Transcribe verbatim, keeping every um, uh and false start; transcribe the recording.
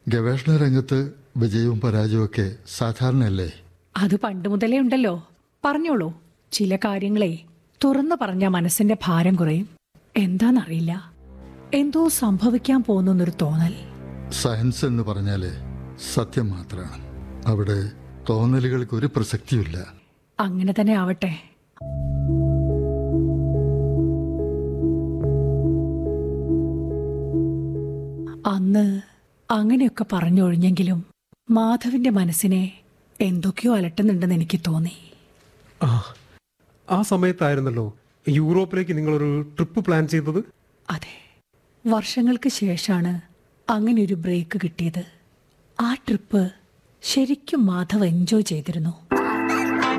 ഗവേഷണ രംഗത്ത് വിജയവും പരാജയവും ഒക്കെ സാധാരണയല്ലേ? അത് പണ്ട് മുതലേ ഉണ്ടല്ലോ. പറഞ്ഞോളൂ. ചില കാര്യങ്ങളെ തുറന്നു പറഞ്ഞ മനസ്സിന്റെ ഭാരം കുറയും. എന്താന്നറിയില്ല, എന്തോ സംഭവിക്കാൻ പോകുന്നൊരു തോന്നൽ. സയൻസ് എന്ന് പറഞ്ഞാല് സത്യം മാത്രമാണ്. അവിടെ തോന്നലുകൾക്ക് ഒരു പ്രസക്തിയില്ല. അങ്ങനെ തന്നെ ആവട്ടെ. അന്ന് അങ്ങനെയൊക്കെ പറഞ്ഞൊഴിഞ്ഞെങ്കിലും മാധവിന്റെ മനസ്സിനെ എന്തൊക്കെയോ അലട്ടുന്നുണ്ടെന്ന് എനിക്ക് തോന്നി. ആ ആ സമയത്തായിരുന്നല്ലോ യൂറോപ്പിലേക്ക് നിങ്ങളൊരു ട്രിപ്പ് പ്ലാൻ ചെയ്തത്. അതെ, വർഷങ്ങൾക്ക് ശേഷമാണ് അങ്ങനെ ഒരു ബ്രേക്ക് കിട്ടിയത്. ആ ട്രിപ്പ് ശരിക്കും മാധവ് എൻജോയ് ചെയ്തിരുന്നു.